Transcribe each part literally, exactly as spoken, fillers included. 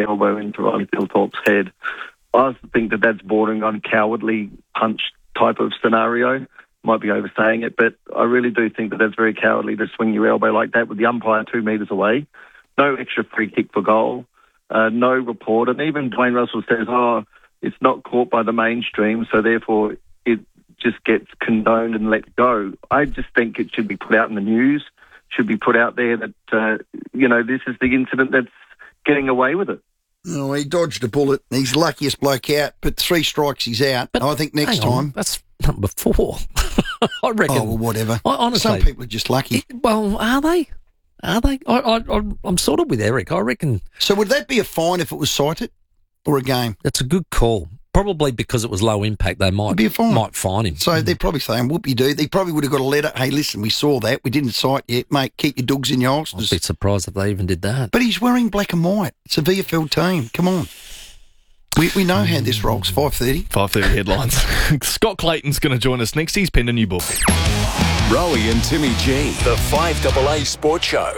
elbow into Riley Philthorpe's head. I think that that's bordering on cowardly punch type of scenario. Might be oversaying it, but I really do think that that's very cowardly to swing your elbow like that with the umpire two metres away. No extra free kick for goal, uh, no report. And even Dwayne Russell says, oh, it's not caught by the mainstream, so therefore it just gets condoned and let go. I just think it should be put out in the news, should be put out there that, uh, you know, this is the incident that's getting away with it. Oh, he dodged a bullet. He's the luckiest bloke out, but three strikes, he's out. But I think next time... That's number four. I reckon... Oh, well, whatever. I, honestly... Some people are just lucky. It, well, are they? Are they? I, I, I'm sort of with Eric. I reckon... So would that be a fine if it was cited or a game? That's a good call. Probably because it was low impact, they might, be a fine. might fine him. So mm. they're probably saying, whoopie-doo. They probably would have got a letter, hey, listen, we saw that. We didn't cite yet. Mate, keep your dogs in your holsters. I'd be surprised if they even did that. But he's wearing black and white. It's a V F L team. Come on. We we know how this rolls. five thirty. five thirty headlines. Scott Clayton's going to join us next. He's penned a new book. Rowie and Timmy G, the five A A Sports Show.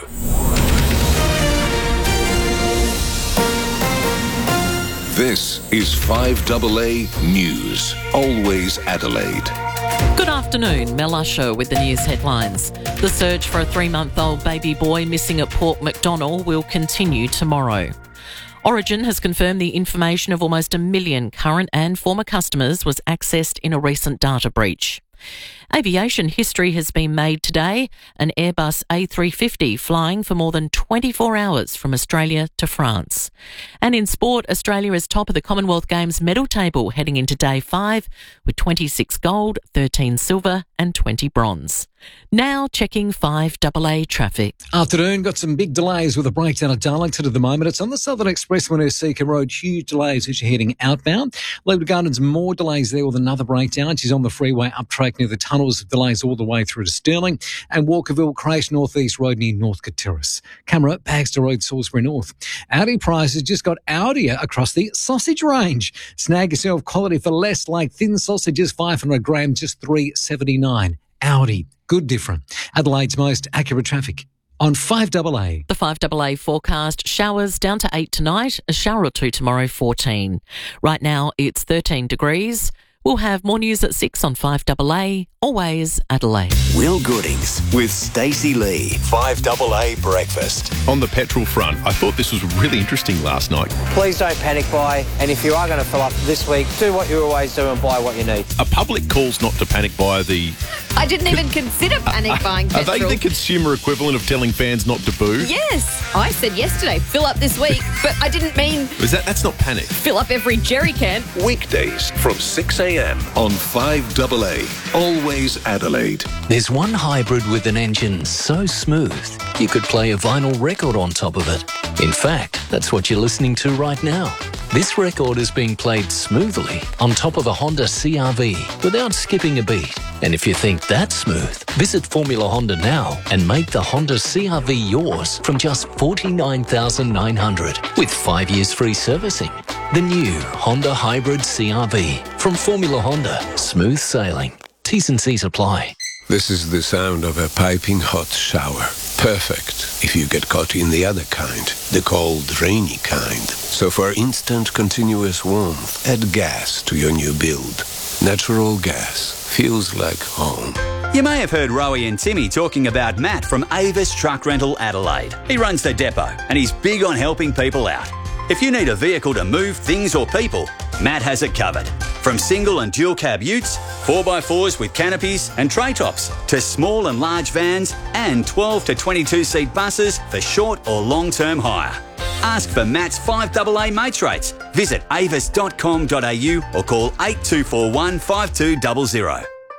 This is five A A News. Always Adelaide. Good afternoon, Mel Usher with the news headlines. The search for a three-month-old baby boy missing at Port MacDonnell will continue tomorrow. Origin has confirmed the information of almost a million current and former customers was accessed in a recent data breach. Aviation history has been made today, an Airbus A three fifty flying for more than twenty-four hours from Australia to France. And in sport, Australia is top of the Commonwealth Games medal table heading into day five with twenty-six gold, thirteen silver and twenty bronze. Now checking five A A traffic. Afternoon, got some big delays with a breakdown at Darlington at the moment. It's on the Southern Expressway near Seeker Road. Huge delays as you're heading outbound. Leeward Gardens, more delays there with another breakdown. She's on the freeway up track near the tunnels. Delays all the way through to Stirling. And Walkerville, Crash, North East Road near Northcote Terrace. Camera, Baxter Road, Salisbury North. Audi prices just got Audier across the sausage range. Snag yourself quality for less, like thin sausages, five hundred grams, just three seventy-nine. Audi, good different. Adelaide's most accurate traffic on five A A. The five A A forecast, showers down to eight tonight, a shower or two tomorrow, fourteen. Right now it's thirteen degrees. We'll have more news at six on five A A, always Adelaide. Will Goodings with Stacey Lee, five A A Breakfast. On the petrol front, I thought this was really interesting last night. Please don't panic buy, and if you are going to fill up this week, do what you always do and buy what you need. A public calls not to panic buy the... I didn't even consider panic buying petrol. Are they the consumer equivalent of telling fans not to boo? Yes. I said yesterday, fill up this week, but I didn't mean... Is that, that's not panic. Fill up every jerry can. Weekdays from six a.m. on five A A. Always Adelaide. There's one hybrid with an engine so smooth, you could play a vinyl record on top of it. In fact, that's what you're listening to right now. This record is being played smoothly on top of a Honda C R V without skipping a beat. And if you think that's smooth, visit Formula Honda now and make the Honda C R V yours from just forty-nine thousand nine hundred dollars with five years free servicing. The new Honda Hybrid C R V from Formula Honda. Smooth sailing. T's and C's apply. This is the sound of a piping hot shower. Perfect if you get caught in the other kind, the cold, rainy kind. So for instant, continuous warmth, add gas to your new build. Natural gas feels like home. You may have heard Rowie and Timmy talking about Matt from Avis Truck Rental Adelaide. He runs the depot and he's big on helping people out. If you need a vehicle to move things or people, Matt has it covered. From single and dual cab utes, four by fours with canopies and tray tops, to small and large vans and twelve to twenty-two seat buses for short or long-term hire. Ask for Matt's five A A mates rates. Visit avis dot com dot a u or call eight two four one, five two zero zero.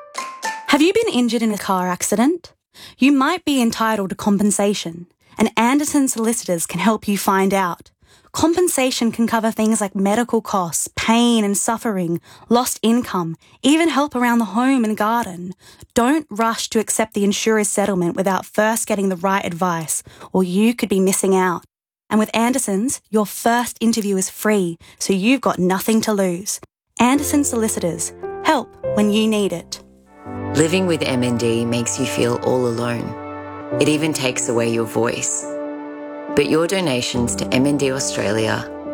Have you been injured in a car accident? You might be entitled to compensation, and Anderson Solicitors can help you find out. Compensation can cover things like medical costs, pain and suffering, lost income, even help around the home and garden. Don't rush to accept the insurer's settlement without first getting the right advice, or you could be missing out. And with Anderson's, your first interview is free, so you've got nothing to lose. Anderson Solicitors. Help when you need it. Living with M N D makes you feel all alone. It even takes away your voice. But your donations to M N D Australia